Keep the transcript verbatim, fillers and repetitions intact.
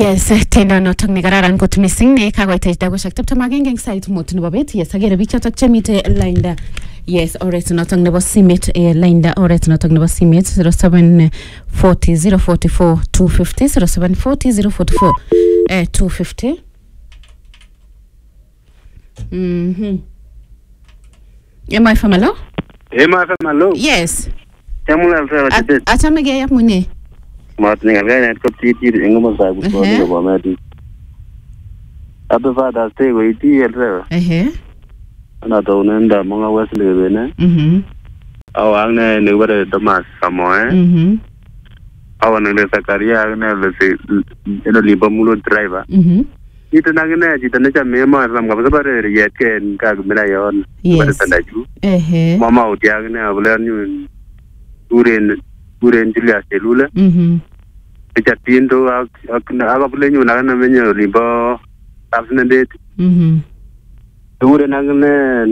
Yes, tendo notok ni kararan kot missing ne kakoitech dakoshek tiptem agenge eng sait mut nebo bet. Yes, agere biik chotok chemite lainda. Yes, oret notok nebo simet eh, lainda oret notok nebo simet zero seven four zero zero four four two five zero zero seven four zero zero four four eh two fifty. Mhm. Am I from hello? Am I from hello? Yes. Chamula alsa wajibet. Achame ge yapmune. Mat ningal gaya ko titi engoma sa ko ko ko mati. Abe fada stay go iti alsa. Eh. Ana to nenda mga wasle bene. Mhm. Aw angne ne bare Thomas Samoe. Mhm. Aw ne Sakaria agne le se eno liba mulo driver. Mhm. Ito nagne jita ne chame ma ram ga bare yet ken ka mena yon. Bare tandaju. Eh. Mama utiagne abler nyu uren uren Julia Selula. Mhm. Echa tindo ak ak aga pulenyo na na menyo liba absent date. Mhm. Uren agne